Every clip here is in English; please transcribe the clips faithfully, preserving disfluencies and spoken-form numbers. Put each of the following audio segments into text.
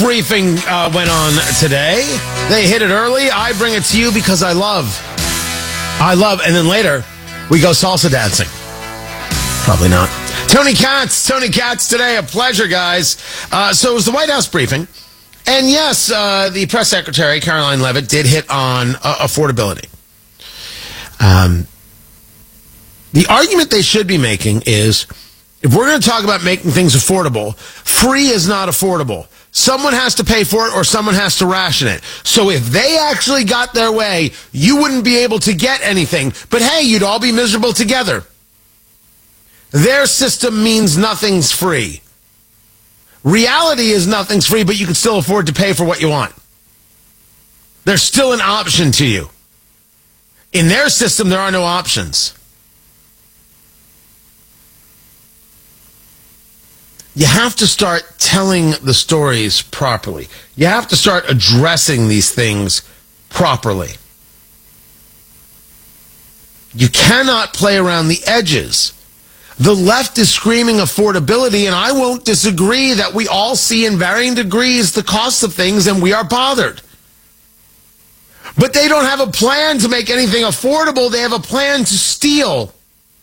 briefing uh, went on today. They hit it early. I bring it to you because I love. I love. And then later, we go salsa dancing. Probably not. Tony Katz. Tony Katz today. A pleasure, guys. Uh, so it was the White House briefing. And yes, uh, the press secretary, Caroline Leavitt, did hit on uh, affordability. Um, the argument they should be making is, if we're going to talk about making things affordable, free is not affordable. Someone has to pay for it or someone has to ration it. So if they actually got their way, you wouldn't be able to get anything. But hey, you'd all be miserable together. Their system means nothing's free. Reality is nothing's free, but you can still afford to pay for what you want. There's still an option to you. In their system, there are no options. You have to start telling the stories properly. You have to start addressing these things properly. You cannot play around the edges. The left is screaming affordability, and I won't disagree that we all see in varying degrees the cost of things, and we are bothered. But they don't have a plan to make anything affordable. They have a plan to steal.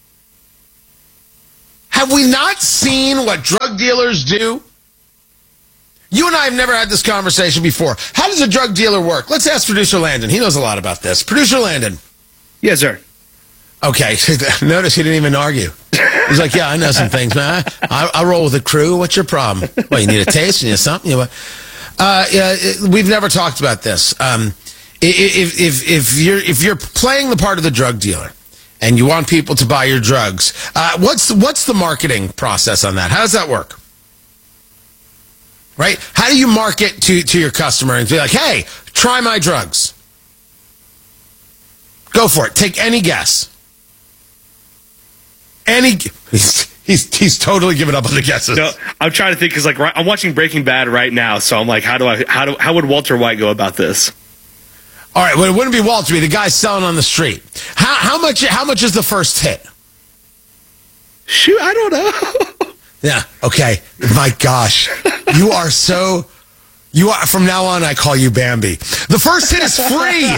Have we not seen what drug dealers do? You and I have never had this conversation before. How does a drug dealer work? Let's ask Producer Landon. He knows a lot about this. Producer Landon. Yes, sir. Okay. Notice he didn't even argue. He's like, yeah, I know some things, man. I, I roll with the crew. What's your problem? Well, you need a taste? You need something? You uh, yeah, we've never talked about this. Um, if, if, if, you're, if you're playing the part of the drug dealer, and you want people to buy your drugs, Uh, what's what's the marketing process on that? How does that work? Right? How do you market to, to your customer and be like, hey, try my drugs? Go for it. Take any guess. Any. He's, he's, he's totally given up on the guesses. No, I'm trying to think because like I'm watching Breaking Bad right now, so I'm like, how do I how do how would Walter White go about this? All right, well, it wouldn't be Walter, it'd be the guy selling on the street. How, how much? How much is the first hit? Shoot, I don't know. Yeah. Okay. My gosh, you are so. You are from now on. I call you Bambi. The first hit is free.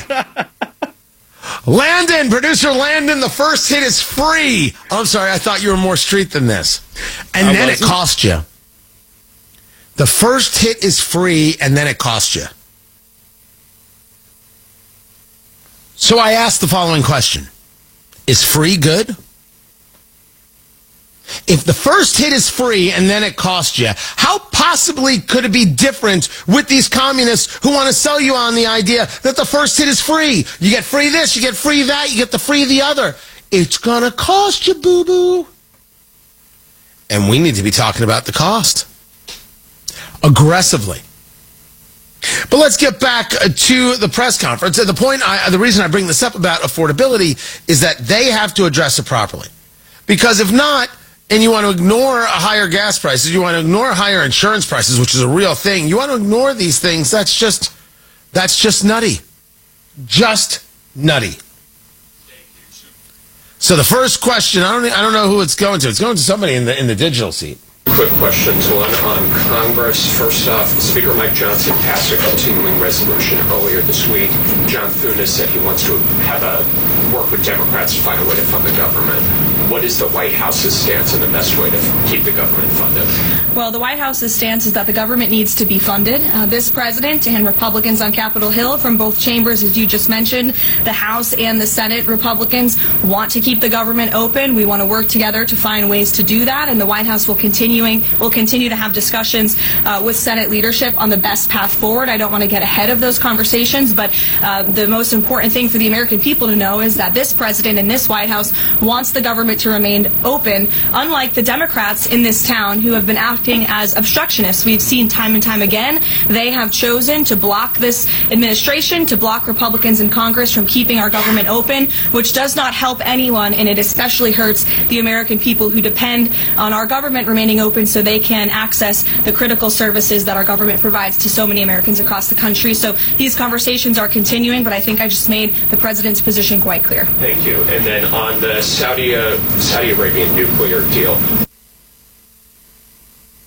Landon, producer Landon, the first hit is free. Oh, I'm sorry, I thought you were more street than this. And I then wasn't. It cost you. The first hit is free, and then it cost you. So I asked the following question. Is free good? If the first hit is free and then it costs you, how possibly could it be different with these communists who want to sell you on the idea that the first hit is free? You get free this, you get free that, you get the free the other. It's going to cost you, boo-boo. And we need to be talking about the cost. Aggressively. But let's get back to the press conference. And the point, I, the reason I bring this up about affordability is that they have to address it properly. Because if not, and you want to ignore higher gas prices, you want to ignore higher insurance prices, which is a real thing, you want to ignore these things, that's just, that's just nutty. Just nutty. So the first question, I don't, I don't know who it's going to. It's going to somebody in the, in the digital seat. Quick questions. One on Congress. First off, Speaker Mike Johnson passed a continuing resolution earlier this week. John Thune said he wants to have a work with Democrats to find a way to fund the government. What is the White House's stance on the best way to keep the government funded? Well, the White House's stance is that the government needs to be funded. Uh, this president and Republicans on Capitol Hill from both chambers, as you just mentioned, the House and the Senate Republicans want to keep the government open. We want to work together to find ways to do that, and the White House will continuing will continue to have discussions uh, with Senate leadership on the best path forward. I don't want to get ahead of those conversations, but uh, the most important thing for the American people to know is that this president and this White House wants the government to remain open, unlike the Democrats in this town who have been acting as obstructionists. We've seen time and time again they have chosen to block this administration, to block Republicans in Congress from keeping our government open, which does not help anyone, and it especially hurts the American people who depend on our government remaining open so they can access the critical services that our government provides to so many Americans across the country. So these conversations are continuing, but I think I just made the president's position quite clear. Thank you. And then on the Saudi uh, Saudi Arabian nuclear deal.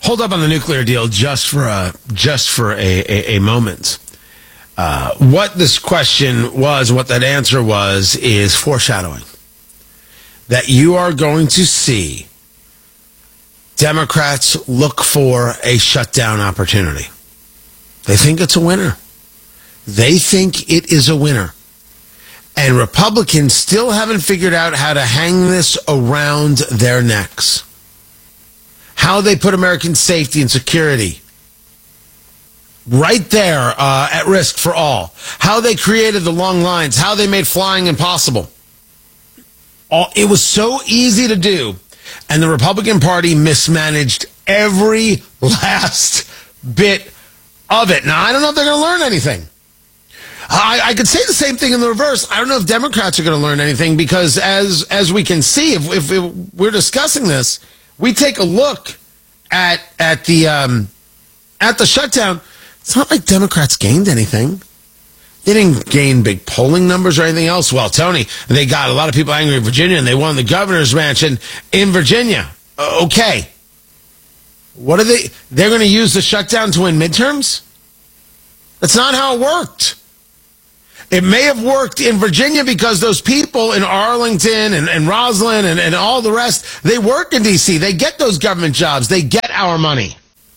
hold up on the nuclear deal just for a just for a, a, a moment. Uh, what this question was, what that answer was, is foreshadowing. That you are going to see Democrats look for a shutdown opportunity. They think it's a winner. They think it is a winner. And Republicans still haven't figured out how to hang this around their necks. How they put American safety and security right there uh, at risk for all. How they created the long lines. How they made flying impossible. All, it was so easy to do. And the Republican Party mismanaged every last bit of it. Now, I don't know if they're going to learn anything. I, I could say the same thing in the reverse. I don't know if Democrats are going to learn anything because as as we can see, if, if, if we're discussing this, we take a look at at the um, at the shutdown. It's not like Democrats gained anything. They didn't gain big polling numbers or anything else. Well, Tony, they got a lot of people angry in Virginia, and they won the governor's mansion in Virginia. Uh, okay. What are they? They're going to use the shutdown to win midterms? That's not how it worked. It may have worked in Virginia because those people in Arlington and, and Roslyn and, and all the rest, they work in D C. They get those government jobs. They get our money.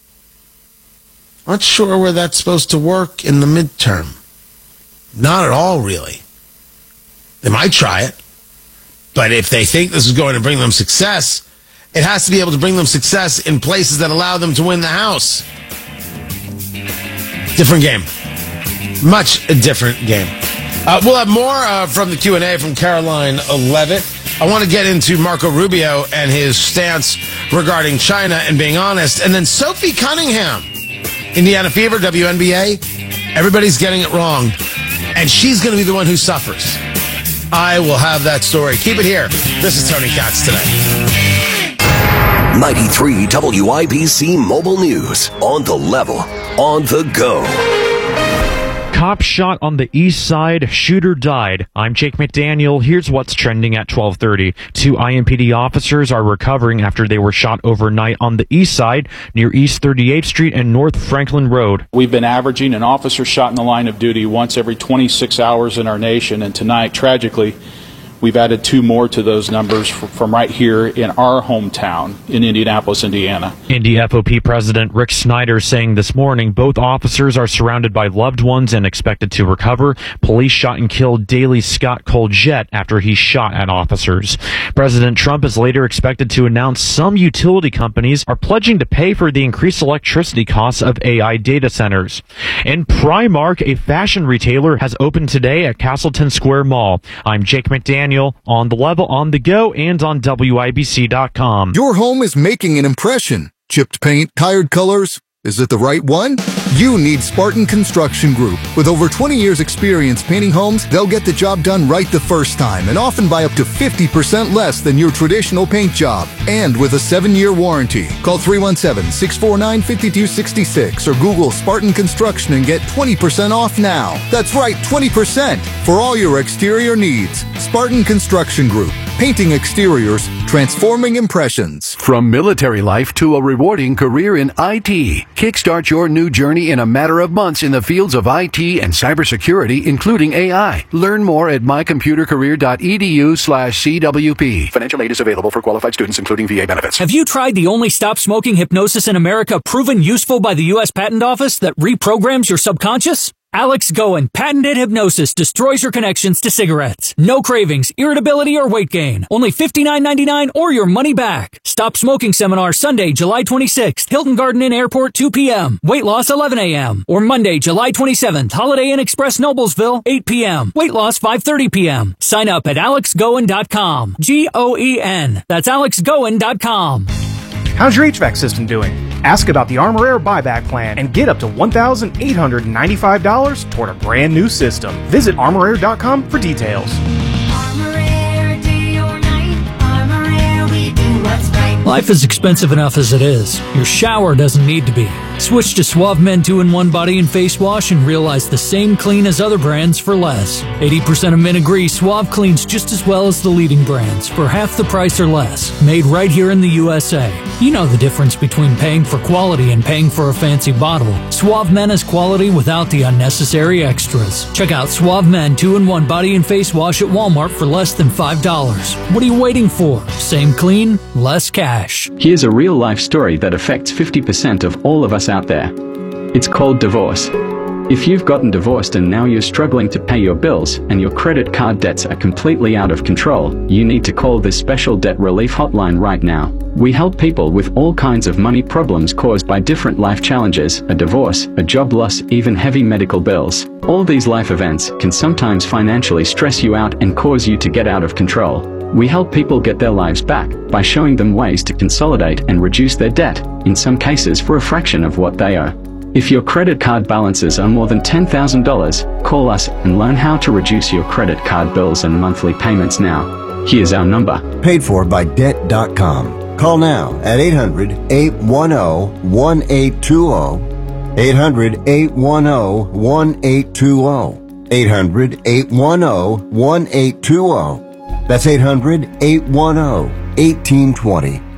Not sure where that's supposed to work in the midterm. Not at all, really. They might try it. But if they think this is going to bring them success, it has to be able to bring them success in places that allow them to win the House. Different game. Much a different game. Uh, we'll have more uh, from the Q and A from Caroline Levitt. I want to get into Marco Rubio and his stance regarding China and being honest. And then Sophie Cunningham, Indiana Fever, W N B A. Everybody's getting it wrong. And she's going to be the one who suffers. I will have that story. Keep it here. This is Tony Katz Today. ninety-three W I B C Mobile News. On the level. On the go. Cop shot on the east side, shooter died. I'm Jake McDaniel. Here's what's trending at twelve thirty. Two I M P D officers are recovering after they were shot overnight on the east side near East thirty-eighth Street and North Franklin Road. We've been averaging an officer shot in the line of duty once every twenty-six hours in our nation, and tonight, tragically, we've added two more to those numbers from right here in our hometown in Indianapolis, Indiana. Indy F O P President Rick Snyder saying this morning both officers are surrounded by loved ones and expected to recover. Police shot and killed Daley Scott Colgett after he shot at officers. President Trump is later expected to announce some utility companies are pledging to pay for the increased electricity costs of A I data centers. And Primark, a fashion retailer, has opened today at Castleton Square Mall. I'm Jake McDaniel. On the level, on the go, and on W I B C dot com. Your home is making an impression. Chipped paint, tired colors. Is it the right one? You need Spartan Construction Group. With over twenty years experience painting homes, they'll get the job done right the first time and often by up to fifty percent less than your traditional paint job. And with a seven-year warranty. Call three one seven, six four nine, five two six six or Google Spartan Construction and get twenty percent off now. That's right, twenty percent for all your exterior needs. Spartan Construction Group. Painting exteriors, transforming impressions. From military life to a rewarding career in I T. Kickstart your new journey in a matter of months in the fields of I T and cybersecurity, including A I. Learn more at mycomputercareer.edu slash CWP. Financial aid is available for qualified students, including V A benefits. Have you tried the only stop smoking hypnosis in America proven useful by the U S Patent Office that reprograms your subconscious? Alex Goen, patented hypnosis, destroys your connections to cigarettes. No cravings, irritability, or weight gain. Only fifty-nine ninety-nine or your money back. Stop Smoking Seminar Sunday, July twenty-sixth, Hilton Garden Inn Airport, two p.m. Weight loss, eleven a.m. Or Monday, July twenty-seventh, Holiday Inn Express Noblesville, eight p.m. Weight loss, five thirty p.m. Sign up at alex goen dot com. G O E N. That's alex goen dot com. How's your H V A C system doing? Ask about the Armor Air buyback plan and get up to one thousand eight hundred ninety-five dollars toward a brand new system. Visit armor air dot com for details. Armor Air, day or night. Armor Air, we do what's right. Life is expensive enough as it is. Your shower doesn't need to be. Switch to Suave Men two in one Body and Face Wash and realize the same clean as other brands for less. eighty percent of men agree Suave cleans just as well as the leading brands for half the price or less. Made right here in the U S A. You know the difference between paying for quality and paying for a fancy bottle. Suave Men is quality without the unnecessary extras. Check out Suave Men two in one Body and Face Wash at Walmart for less than five dollars. What are you waiting for? Same clean, less cash. Here's a real-life story that affects fifty percent of all of us out there. It's called divorce. If you've gotten divorced and now you're struggling to pay your bills and your credit card debts are completely out of control, you need to call this special debt relief hotline right now. We help people with all kinds of money problems caused by different life challenges, a divorce, a job loss, even heavy medical bills. All these life events can sometimes financially stress you out and cause you to get out of control. We help people get their lives back by showing them ways to consolidate and reduce their debt, in some cases for a fraction of what they owe. If your credit card balances are more than ten thousand dollars, call us and learn how to reduce your credit card bills and monthly payments now. Here's our number. Paid for by debt dot com. Call now at eight hundred, eight one zero, one eight two zero. eight hundred, eight one zero, one eight two zero. eight hundred, eight one zero, one eight two zero. That's eight hundred, eight one zero, one eight two zero.